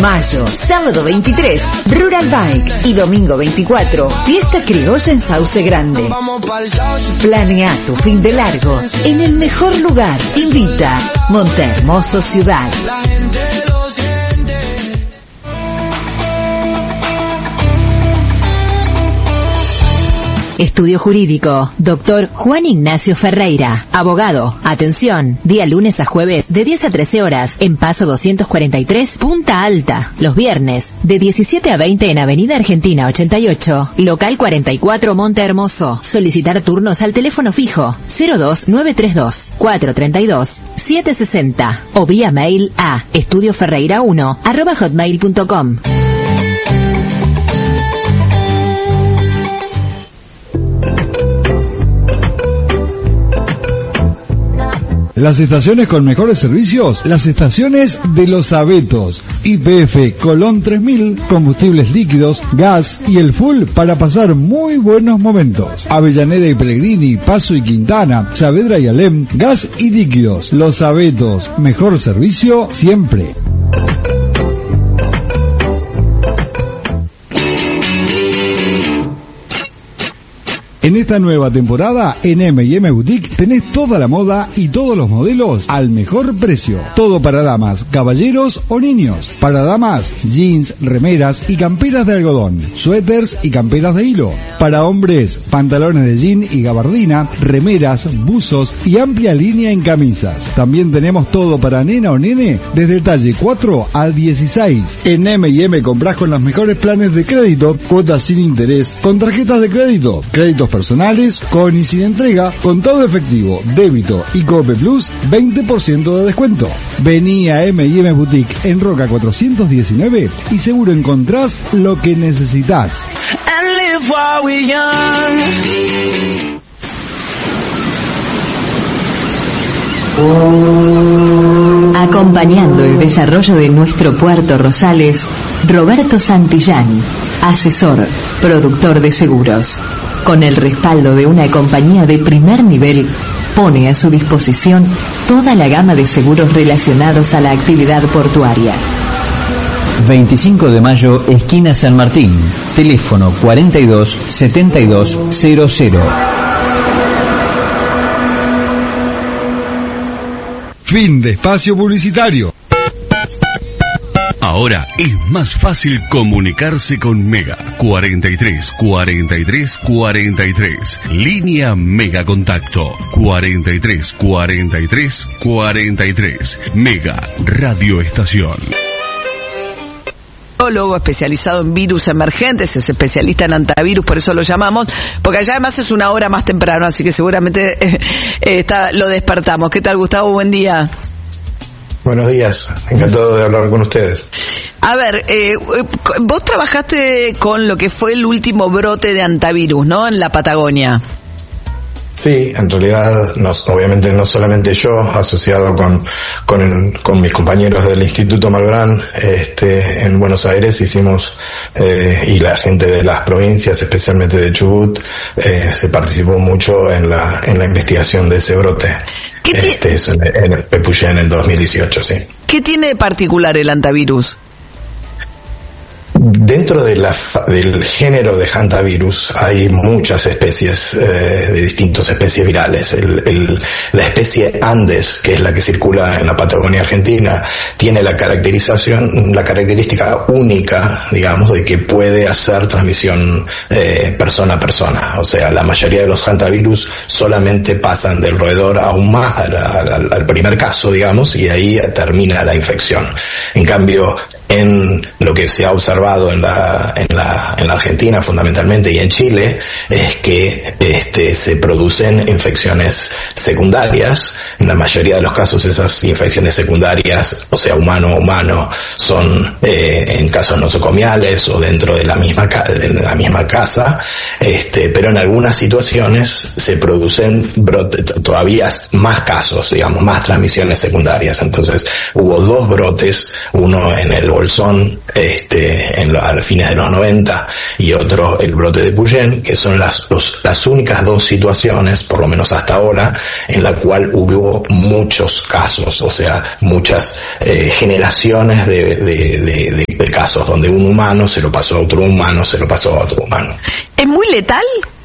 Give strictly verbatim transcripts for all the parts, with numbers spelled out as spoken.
Mayo, sábado veintitrés, Rural Bike. Y domingo veinticuatro, fiesta criolla en Sauce Grande. Planea tu fin de largo en el mejor lugar. Invita Montehermoso Ciudad. Estudio Jurídico, doctor Juan Ignacio Ferreira, abogado. Atención, día lunes a jueves de diez a trece horas en Paso doscientos cuarenta y tres, Punta Alta. Los viernes de diecisiete a veinte en Avenida Argentina ochenta y ocho, local cuarenta y cuatro, Montehermoso. Solicitar turnos al teléfono fijo cero dos nueve tres dos, cuatro tres dos, siete seis cero o vía mail a estudioferreira uno arroba hotmail punto com. Las estaciones con mejores servicios, las estaciones de Los Abetos. Y P F Colón tres mil, combustibles líquidos, gas y el full para pasar muy buenos momentos. Avellaneda y Pellegrini, Paso y Quintana, Saavedra y Alem, gas y líquidos. Los Abetos, mejor servicio siempre. En esta nueva temporada, en eme y eme Boutique, tenés toda la moda y todos los modelos al mejor precio. Todo para damas, caballeros o niños. Para damas, jeans, remeras y camperas de algodón, suéteres y camperas de hilo. Para hombres, pantalones de jean y gabardina, remeras, buzos y amplia línea en camisas. También tenemos todo para nena o nene, desde el talle cuatro al dieciséis. En eme y eme comprás con los mejores planes de crédito, cuotas sin interés, con tarjetas de crédito, créditos personales, con y sin entrega, contado efectivo, débito y Cope Plus, veinte por ciento de descuento. Vení a eme y eme Boutique en Roca cuatrocientos diecinueve y seguro encontrás lo que necesitas. Acompañando el desarrollo de nuestro Puerto Rosales, Roberto Santillán, asesor, productor de seguros. Con el respaldo de una compañía de primer nivel, pone a su disposición toda la gama de seguros relacionados a la actividad portuaria. veinticinco de mayo, esquina San Martín. Teléfono cuarenta y dos, setenta y dos, cero cero. Fin de espacio publicitario. Ahora es más fácil comunicarse con Mega. cuarenta y tres, cuarenta y tres, cuarenta y tres. Línea Mega Contacto. cuarenta y tres, cuarenta y tres, cuarenta y tres. Mega Radio Estación. Especializado en virus emergentes, es especialista en antivirus, por eso lo llamamos, porque allá además es una hora más temprano, así que seguramente eh, eh, está, lo despertamos. ¿Qué tal, Gustavo? Buen día. Buenos días, encantado de hablar con ustedes. A ver, eh, vos trabajaste con lo que fue el último brote de antivirus, ¿no? En la Patagonia. Sí, en realidad, no, obviamente no solamente yo, asociado con con, el, con mis compañeros del Instituto Malbrán, este, en Buenos Aires hicimos, eh, y la gente de las provincias, especialmente de Chubut, eh, se participó mucho en la en la investigación de ese brote. Este, eso en, en el Pepuyén en el dos mil dieciocho, sí. ¿Qué tiene de particular el antivirus? Dentro de la, del género de hantavirus hay muchas especies, eh, de distintas especies virales. El, el, la especie Andes, que es la que circula en la Patagonia Argentina, tiene la caracterización, la característica única, digamos, de que puede hacer transmisión eh, persona a persona. O sea, la mayoría de los hantavirus solamente pasan del roedor a un más, al, al, al primer caso, digamos, y ahí termina la infección. En cambio, en lo que se ha observado en la, en la, en la Argentina fundamentalmente y en Chile, es que este, se producen infecciones secundarias. En la mayoría de los casos esas infecciones secundarias, o sea, humano a humano, son eh, en casos nosocomiales o dentro de la misma ca- de la misma casa, este, pero en algunas situaciones se producen brote, todavía más casos, digamos, más transmisiones secundarias. Entonces hubo dos brotes, uno en el Bolsón, este, en lo, a fines de los noventa, y otro el brote de Puyén, que son las, los, las únicas dos situaciones, por lo menos hasta ahora, en la cual hubo muchos casos, o sea, muchas eh, generaciones de, de, de, de casos donde un humano se lo pasó a otro humano, se lo pasó a otro humano. ¿Es muy letal?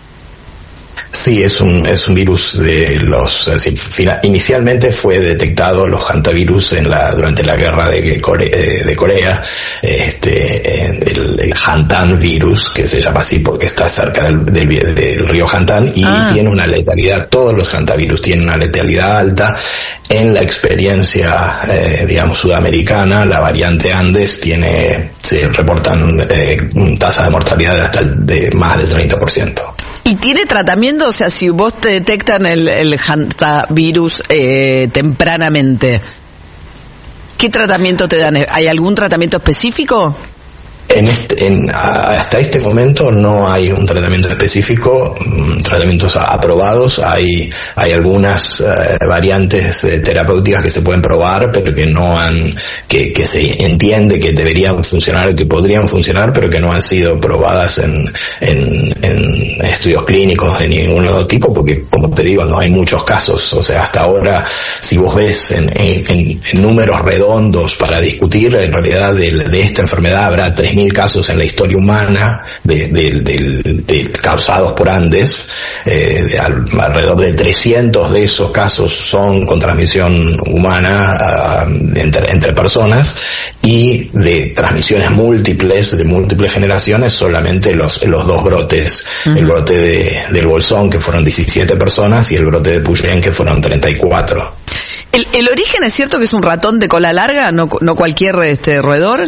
Sí, es un es un virus de los es decir, fina, inicialmente fue detectado los hantavirus en la durante la guerra de Corea, de Corea este el, el Hantan virus, que se llama así porque está cerca del, del, del río Hantan y ah. tiene una letalidad, todos los hantavirus tienen una letalidad alta. En la experiencia eh, digamos sudamericana, la variante Andes tiene se reportan eh, tasas de mortalidad de hasta el, de más del treinta por ciento. ¿Y tiene tratamiento? O sea, si vos te detectan el, el hantavirus eh, tempranamente, ¿qué tratamiento te dan? ¿Hay algún tratamiento específico? En este, en, hasta este momento no hay un tratamiento específico, tratamientos aprobados. Hay hay algunas uh, variantes eh, terapéuticas que se pueden probar, pero que no han, que, que se entiende que deberían funcionar, que podrían funcionar, pero que no han sido probadas en, en, en estudios clínicos de ningún otro tipo, porque, como te digo, no hay muchos casos. O sea, hasta ahora, si vos ves en, en, en números redondos para discutir, en realidad de, de esta enfermedad habrá tres mil casos en la historia humana de, de, de, de causados por Andes, eh, de al, alrededor de trescientos de esos casos son con transmisión humana uh, entre, entre personas, y de transmisiones múltiples, de múltiples generaciones, solamente los, los dos brotes, uh-huh. el brote de, del Bolsón, que fueron diecisiete personas, y el brote de Puyén, que fueron treinta y cuatro. ¿El, el origen es cierto que es un ratón de cola larga, no, no cualquier este roedor?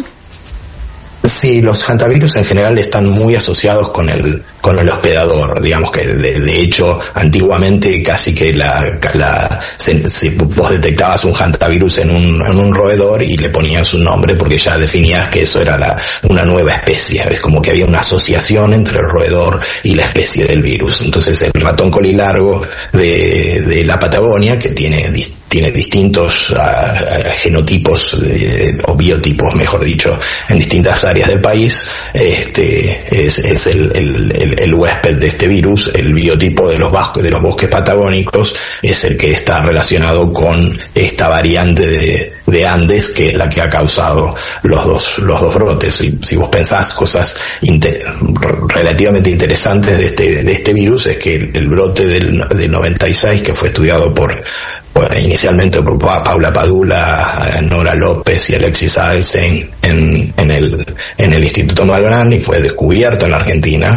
Sí, los hantavirus en general están muy asociados con el con el hospedador, digamos que de, de hecho antiguamente casi que la, la se, si vos detectabas un hantavirus en un en un roedor y le ponías un nombre porque ya definías que eso era la, una nueva especie, es como que había una asociación entre el roedor y la especie del virus. Entonces el ratón colilargo de, de la Patagonia, que tiene tiene distintos uh, uh, genotipos de, o biotipos, mejor dicho, en distintas áreas del país, este es, es el, el, el, el huésped de este virus. El biotipo de los bosques, de los bosques patagónicos es el que está relacionado con esta variante de, de Andes, que es la que ha causado los dos los dos brotes. Si, si vos pensás cosas inter, relativamente interesantes de este de este virus, es que el, el brote del, del noventa y seis, que fue estudiado por Bueno, inicialmente por Paula Padula, Nora López y Alexis Adelstein en, en el en el Instituto Malbrán, y fue descubierto en la Argentina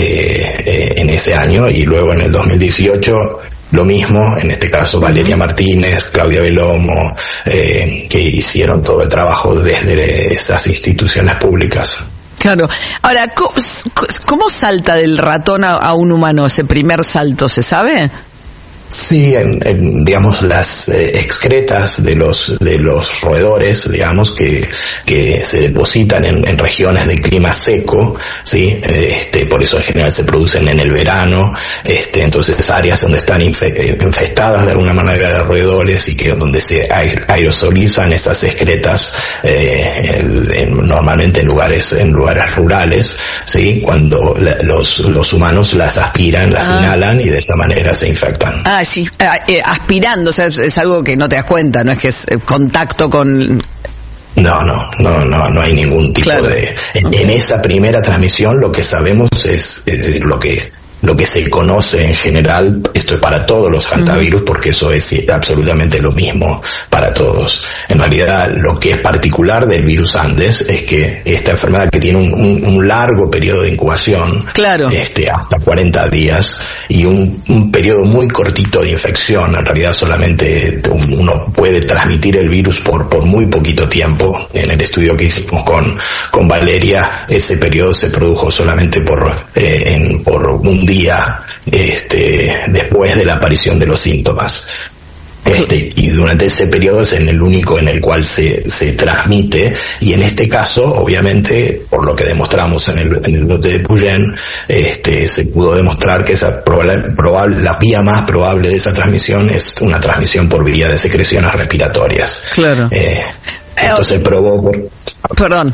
eh, eh, en ese año, y luego en el dos mil dieciocho lo mismo, en este caso Valeria Martínez, Claudia Belomo, eh, que hicieron todo el trabajo desde esas instituciones públicas. Claro. Ahora, ¿cómo, cómo salta del ratón a, a un humano ese primer salto? ¿Se sabe? Sí, en, en, digamos, las eh, excretas de los de los roedores, digamos, que que se depositan en, en regiones de clima seco, sí, este, por eso en general se producen en el verano, este, entonces áreas donde están infe, infestadas de alguna manera de roedores, y que donde se aerosolizan esas excretas, eh, en, en, normalmente en lugares en lugares rurales, sí, cuando la, los los humanos las aspiran, las ah. inhalan, y de esa manera se infectan. Ah, sí, eh, aspirando, o sea, es, es algo que no te das cuenta, no es que es contacto con... No, no, no, no, no hay ningún tipo claro. de... En, en esa primera transmisión lo que sabemos es, es lo que... lo que se conoce en general, esto es para todos los hantavirus, porque eso es absolutamente lo mismo para todos. En realidad, lo que es particular del virus Andes es que esta enfermedad, que tiene un, un, un largo periodo de incubación, claro. este, hasta cuarenta días, y un, un periodo muy cortito de infección, en realidad solamente uno puede transmitir el virus por, por muy poquito tiempo. En el estudio que hicimos con, con Valeria, ese periodo se produjo solamente por, eh, en, por un día este después de la aparición de los síntomas. Este, y durante ese periodo es en el único en el cual se, se transmite, y en este caso, obviamente, por lo que demostramos en el, en el brote de Puyén, este, se pudo demostrar que esa probable, probable, la vía más probable de esa transmisión es una transmisión por vía de secreciones respiratorias. Claro. Eh, esto se probó por... Perdón.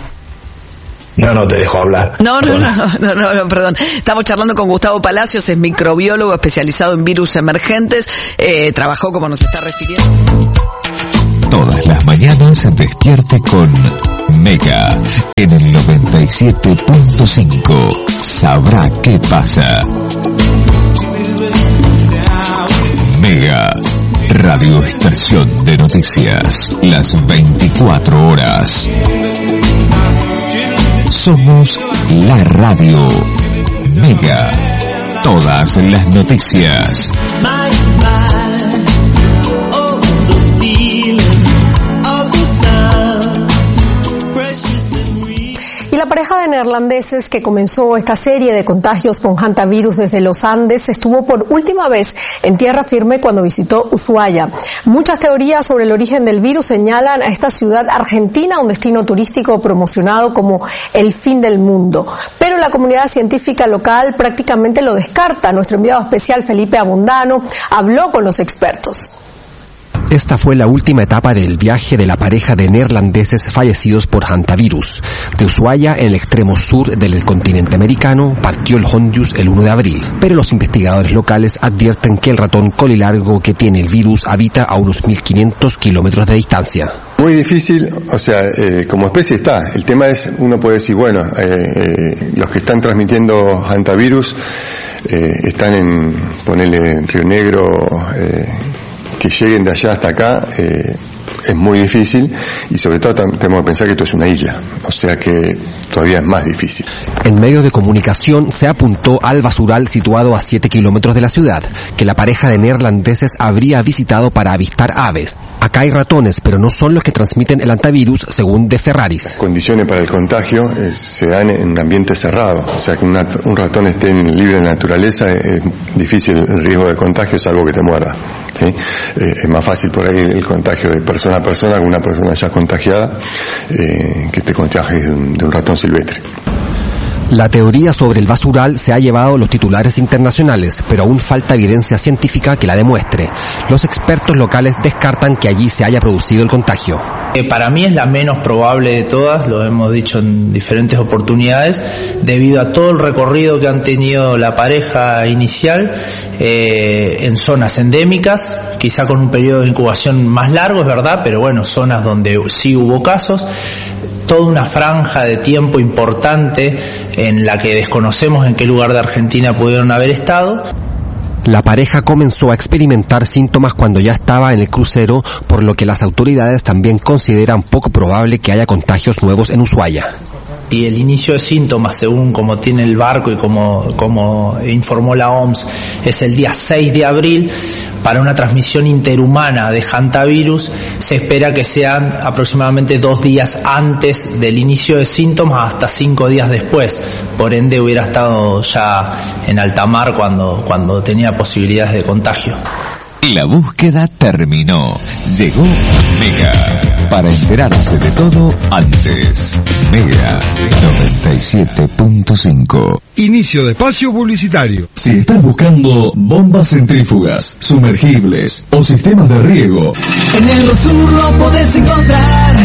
No, no, te dejo hablar. No, no, no, no, no, no, perdón. Estamos charlando con Gustavo Palacios, es microbiólogo especializado en virus emergentes, eh, trabajó, como nos está refiriendo. Todas las mañanas despierte con Mega en el noventa y siete punto cinco. Sabrá qué pasa. Mega, radioestación de noticias, las veinticuatro horas. Somos la radio. Mega, todas las noticias. Y la pareja de neerlandeses que comenzó esta serie de contagios con hantavirus desde los Andes estuvo por última vez en tierra firme cuando visitó Ushuaia. Muchas teorías sobre el origen del virus señalan a esta ciudad argentina, un destino turístico promocionado como el fin del mundo. Pero la comunidad científica local prácticamente lo descarta. Nuestro enviado especial Felipe Abundano habló con los expertos. Esta fue la última etapa del viaje de la pareja de neerlandeses fallecidos por hantavirus. De Ushuaia, en el extremo sur del continente americano, partió el Hondius el uno de abril. Pero los investigadores locales advierten que el ratón colilargo que tiene el virus habita a unos mil quinientos kilómetros de distancia. Muy difícil, o sea, eh, como especie está. El tema es, uno puede decir, bueno, eh, eh, los que están transmitiendo hantavirus eh, están en, ponele, en Río Negro, eh, que lleguen de allá hasta acá eh, es muy difícil, y sobre todo tenemos que pensar que esto es una isla, o sea que todavía es más difícil. En medios de comunicación se apuntó al basural situado a siete kilómetros de la ciudad, que la pareja de neerlandeses habría visitado para avistar aves. Acá hay ratones, pero no son los que transmiten el hantavirus, según De Ferraris. Las condiciones para el contagio eh, se dan en un ambiente cerrado, o sea que una, un ratón esté en, libre en la naturaleza es eh, difícil el riesgo de contagio, salvo que te muerda, ¿sí? Eh, es más fácil por ahí el contagio de persona a persona, con una persona ya contagiada, eh, que te contagie de un, de un ratón silvestre. La teoría sobre el basural se ha llevado los titulares internacionales, pero aún falta evidencia científica que la demuestre. Los expertos locales descartan que allí se haya producido el contagio. Eh, para mí es la menos probable de todas, lo hemos dicho en diferentes oportunidades, debido a todo el recorrido que han tenido la pareja inicial eh, en zonas endémicas, quizá con un periodo de incubación más largo, es verdad, pero bueno, zonas donde sí hubo casos. Toda una franja de tiempo importante en la que desconocemos en qué lugar de Argentina pudieron haber estado. La pareja comenzó a experimentar síntomas cuando ya estaba en el crucero, por lo que las autoridades también consideran poco probable que haya contagios nuevos en Ushuaia. Y el inicio de síntomas, según como tiene el barco y como, como informó la O M S, es el día seis de abril. Para una transmisión interhumana de hantavirus se espera que sean aproximadamente dos días antes del inicio de síntomas hasta cinco días después. Por ende hubiera estado ya en alta mar cuando, cuando tenía posibilidades de contagio. La búsqueda terminó. Llegó Mega. Para enterarse de todo antes. Mega noventa y siete punto cinco. Inicio de espacio publicitario. Si estás buscando bombas centrífugas, sumergibles o sistemas de riego, en el Rosur lo podés encontrar.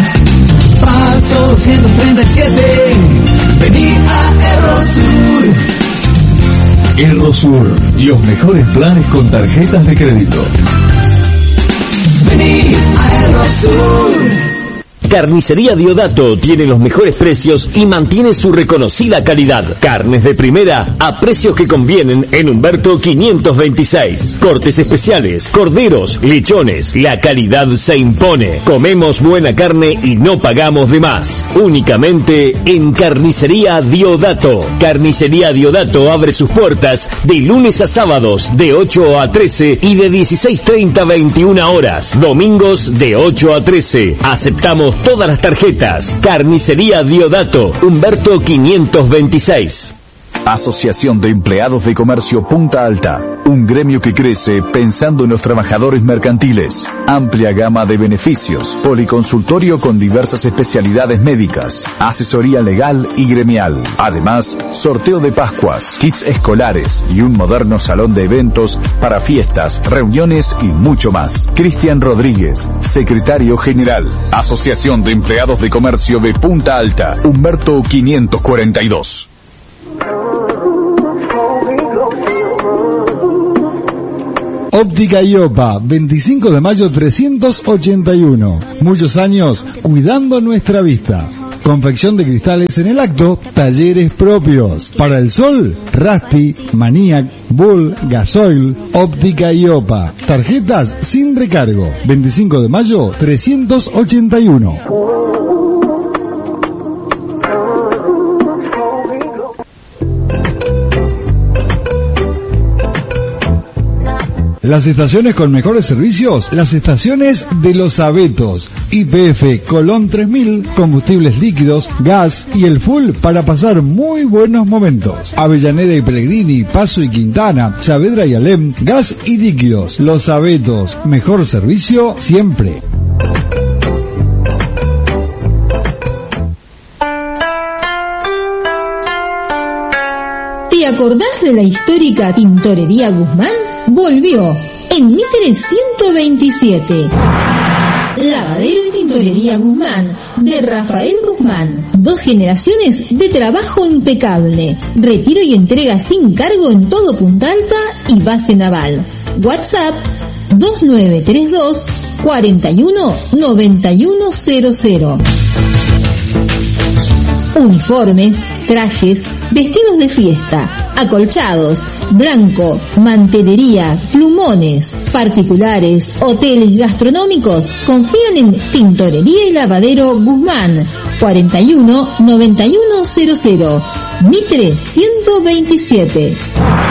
Paso doscientos treinta y siete. Vení a Errosur. Errosur, los mejores planes con tarjetas de crédito. Vení a Errosur. Carnicería Diodato tiene los mejores precios y mantiene su reconocida calidad. Carnes de primera a precios que convienen en Humberto quinientos veintiséis. Cortes especiales, corderos, lechones. La calidad se impone. Comemos buena carne y no pagamos de más. Únicamente en Carnicería Diodato. Carnicería Diodato abre sus puertas de lunes a sábados de ocho a trece y de dieciséis treinta a veintiuna horas. Domingos de ocho a trece. Aceptamos todas las tarjetas. Carnicería Diodato, Humberto quinientos veintiséis. Asociación de Empleados de Comercio Punta Alta, un gremio que crece pensando en los trabajadores mercantiles. Amplia gama de beneficios, policonsultorio con diversas especialidades médicas, asesoría legal y gremial. Además, sorteo de Pascuas, kits escolares y un moderno salón de eventos para fiestas, reuniones y mucho más. Cristian Rodríguez, secretario general. Asociación de Empleados de Comercio de Punta Alta, Humberto quinientos cuarenta y dos. Óptica Iopa, veinticinco de mayo trescientos ochenta y uno. Muchos años cuidando nuestra vista. Confección de cristales en el acto, talleres propios. Para el sol, Rusty, Maniac, Bull, Gasoil, Óptica Iopa. Tarjetas sin recargo. veinticinco de mayo trescientos ochenta y uno. Las estaciones con mejores servicios, las estaciones de Los Abetos, Y P F Colón tres mil, combustibles líquidos, gas y el full para pasar muy buenos momentos. Avellaneda y Pellegrini, Paso y Quintana, Saavedra y Alem, gas y líquidos. Los Abetos, mejor servicio siempre. ¿Te acordás de la histórica Tintorería Guzmán? Volvió en Mitre ciento veintisiete. Lavadero y Tintorería Guzmán, de Rafael Guzmán. Dos generaciones de trabajo impecable. Retiro y entrega sin cargo en todo Punta Alta y base naval. WhatsApp dos nueve tres dos, cuatro uno, nueve uno cero cero. Uniformes, trajes, vestidos de fiesta, acolchados, blanco, mantelería, plumones, particulares, hoteles gastronómicos. Confían en Tintorería y Lavadero Guzmán, cuatro uno, nueve uno cero cero, Mitre ciento veintisiete.